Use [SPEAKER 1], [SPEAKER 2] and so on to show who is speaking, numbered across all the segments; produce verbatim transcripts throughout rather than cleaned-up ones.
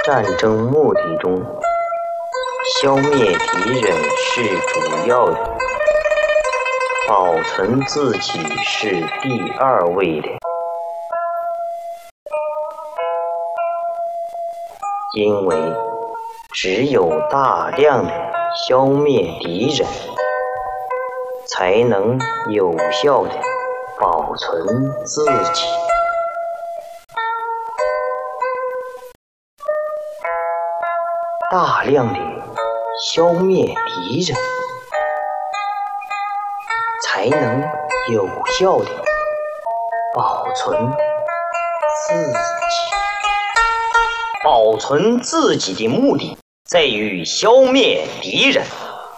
[SPEAKER 1] 战争目的中，消灭敌人是主要的，保存自己是第二位的。因为只有大量的消灭敌人，才能有效的保存自己。大量的消灭敌人，才能有效的保存自己。保存自己的目的在于消灭敌人，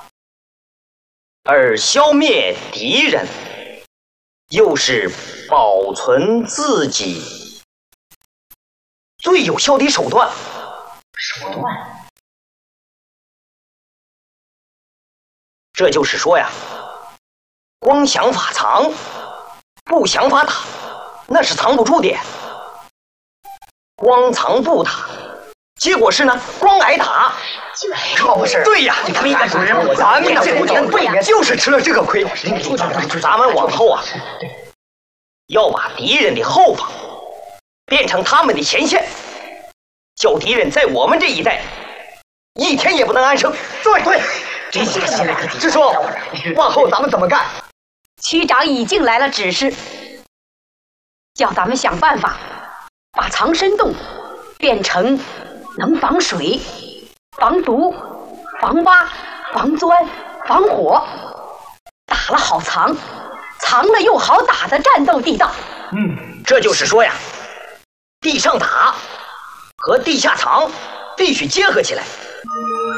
[SPEAKER 1] 而消灭敌人又是保存自己最有效的手段。手段。这就是说呀，光想法藏，不想法打，那是藏不住的。光藏不打，结果是呢，光挨打。可不是？对呀，你看，主任，咱们这五年对呀，就是吃了这个亏。咱们往后啊，要把敌人的后方变成他们的前线，叫敌人在我们这一带一天也不能安生。对对。这些现在可就说，往后咱们怎么干？
[SPEAKER 2] 区长已经来了指示，叫咱们想办法把藏身洞变成能防水、防毒、防挖、防钻、防火，打了好藏，藏了又好打的战斗地道。
[SPEAKER 1] 嗯，这就是说呀，地上打和地下藏必须结合起来。